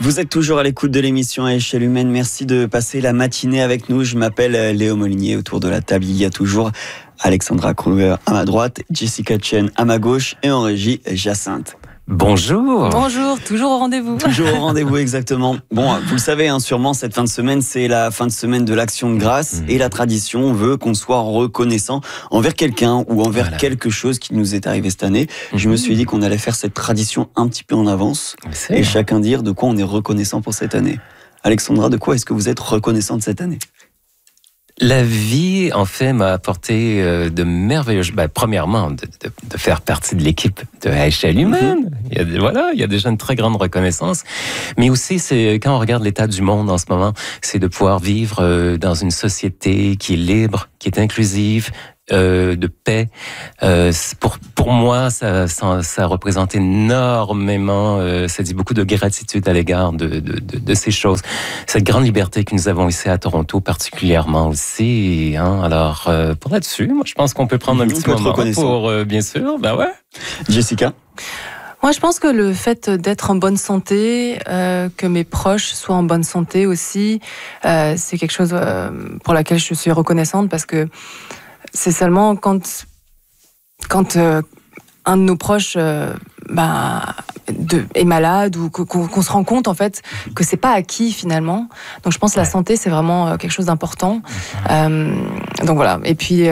Vous êtes toujours à l'écoute de l'émission à échelle humaine. Merci de passer la matinée avec nous. Je m'appelle Léo Molinier. Autour de la table, il y a toujours Alexandra Kruger à ma droite, Jessica Chen à ma gauche et en régie, Jacinthe. Bonjour. Bonjour, toujours au rendez-vous. Toujours au rendez-vous, exactement. Bon, vous le savez, sûrement, cette fin de semaine, c'est la fin de semaine de l'Action de grâce. Et la tradition veut qu'on soit reconnaissant envers quelqu'un ou envers quelque chose qui nous est arrivé cette année. Je me suis dit qu'on allait faire cette tradition un petit peu en avance et chacun dire de quoi on est reconnaissant pour cette année. Alexandra, de quoi est-ce que vous êtes reconnaissante cette année ? La vie, en fait, m'a apporté de merveilleuses... premièrement, de faire partie de l'équipe de échelle humaine. Il y a déjà une très grande reconnaissance. Mais aussi, c'est quand on regarde l'état du monde en ce moment, c'est de pouvoir vivre dans une société qui est libre, qui est inclusive, de paix. Pour moi, ça représente énormément, ça dit beaucoup de gratitude à l'égard de ces choses. Cette grande liberté que nous avons ici à Toronto, particulièrement aussi. Alors, pour là-dessus, moi, je pense qu'on peut prendre un petit moment pour, bien sûr, Jessica? Moi, je pense que le fait d'être en bonne santé, que mes proches soient en bonne santé aussi, c'est quelque chose pour laquelle je suis reconnaissante parce que c'est seulement quand un de nos proches est malade ou qu'on se rend compte en fait que c'est pas acquis finalement. Donc je pense que la santé c'est vraiment quelque chose d'important. Donc voilà. Et puis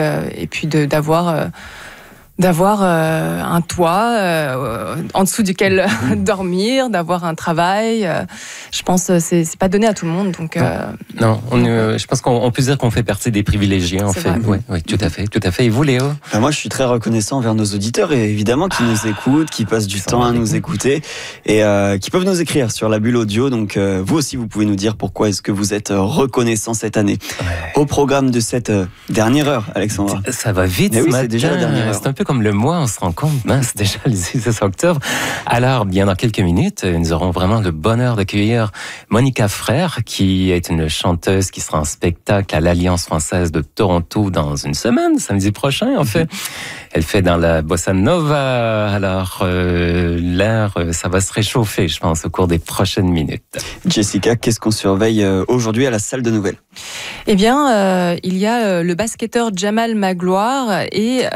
d'avoir un toit en dessous duquel dormir, d'avoir un travail. Je pense que c'est pas donné à tout le monde. Donc, non, je pense qu'on peut dire qu'on fait partie des privilégiés en fait. Oui, tout à fait. Et vous, Léo? Moi, je suis très reconnaissant envers nos auditeurs et évidemment qui nous écoutent, qui passent du temps à nous écouter et qui peuvent nous écrire sur la bulle audio. Donc vous aussi, vous pouvez nous dire pourquoi est-ce que vous êtes reconnaissant cette année. Au programme de cette dernière heure, Alexandra. Ça va vite. Oui, c'est déjà la dernière heure. C'est un peu comme le mois, on se rend compte, c'est déjà le 16 octobre. Alors, bien dans quelques minutes, nous aurons vraiment le bonheur d'accueillir Monica Frère, qui est une chanteuse qui sera en spectacle à l'Alliance française de Toronto dans une semaine, samedi prochain, en fait. Elle fait dans la bossa nova. Alors, l'air, ça va se réchauffer, je pense, au cours des prochaines minutes. Jessica, qu'est-ce qu'on surveille aujourd'hui à la salle de nouvelles ? Eh bien, il y a le basketteur Jamal Magloire et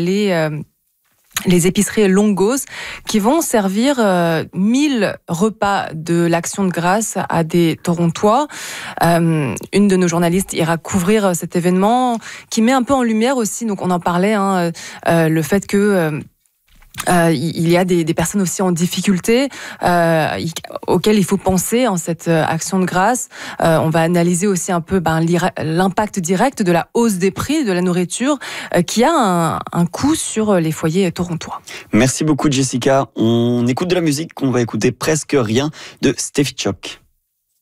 les épiceries Longos qui vont servir 1000 repas de l'Action de grâce à des Torontois. Une de nos journalistes ira couvrir cet événement qui met un peu en lumière aussi, donc on en parlait, le fait que il y a des personnes aussi en difficulté auxquelles il faut penser en cette action de grâce. On va analyser aussi un peu l'impact direct de la hausse des prix de la nourriture qui a un coût sur les foyers torontois. Merci beaucoup Jessica. On écoute de la musique, on va écouter Presque Rien de Steffi Choc.